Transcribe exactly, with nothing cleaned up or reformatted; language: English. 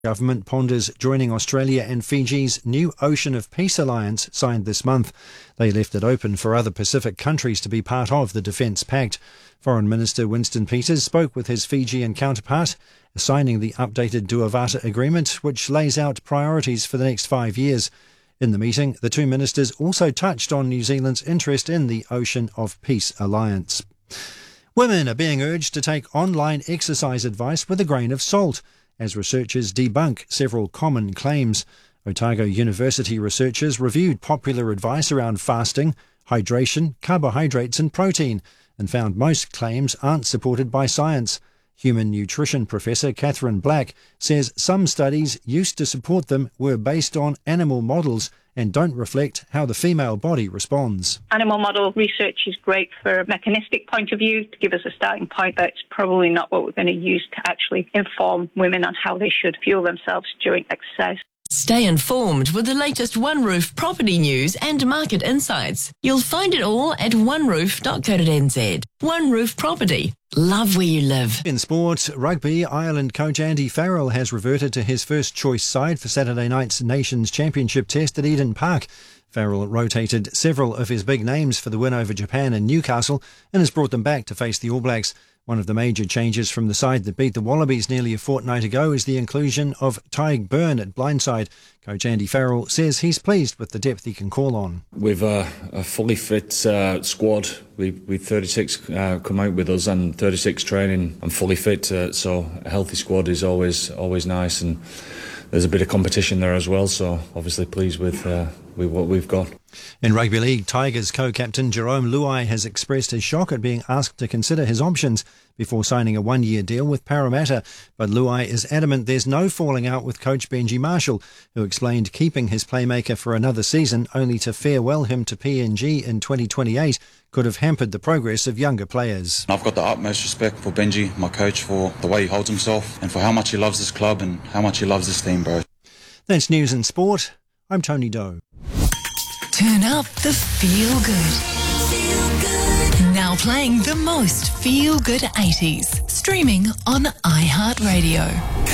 Government ponders joining Australia and Fiji's new Ocean of Peace alliance signed this month. They left it open for other Pacific countries to be part of the Defence Pact. Foreign Minister Winston Peters spoke with his Fijian counterpart, signing the updated Duavata Agreement, which lays out priorities for the next five years. In the meeting, the two ministers also touched on New Zealand's interest in the Ocean of Peace alliance. Women are being urged to take online exercise advice with a grain of salt, as researchers debunk several common claims. Otago University researchers reviewed popular advice around fasting, hydration, carbohydrates and protein, and found most claims aren't supported by science. Human nutrition professor Catherine Black says some studies used to support them were based on animal models and don't reflect how the female body responds. Animal model research is great for a mechanistic point of view to give us a starting point, but it's probably not what we're going to use to actually inform women on how they should fuel themselves during exercise. Stay informed with the latest OneRoof property news and market insights. You'll find it all at one roof dot co dot n z. OneRoof Property. Love where you live. In sport, rugby, Ireland coach Andy Farrell has reverted to his first choice side for Saturday night's Nations Championship test at Eden Park. Farrell rotated several of his big names for the win over Japan and Newcastle and has brought them back to face the All Blacks. One of the major changes from the side that beat the Wallabies nearly a fortnight ago is the inclusion of Tyg Byrne at blindside. Coach Andy Farrell says he's pleased with the depth he can call on. We've a, a fully fit uh, squad. We we thirty-six uh, come out with us and thirty-six training and fully fit. Uh, so a healthy squad is always always nice, and there's a bit of competition there as well. So obviously pleased with uh, with what we've got. In rugby league, Tigers co-captain Jerome Luai has expressed his shock at being asked to consider his options before signing a one-year deal with Parramatta. But Luai is adamant there's no falling out with coach Benji Marshall, who explained keeping his playmaker for another season only to farewell him to P N G in twenty twenty-eight could have hampered the progress of younger players. I've got the utmost respect for Benji, my coach, for the way he holds himself and for how much he loves this club and how much he loves this team, bro. That's news and sport. I'm Tony Doe. Turn up the feel good. Feel good. Now playing the most feel good eighties. Streaming on iHeartRadio.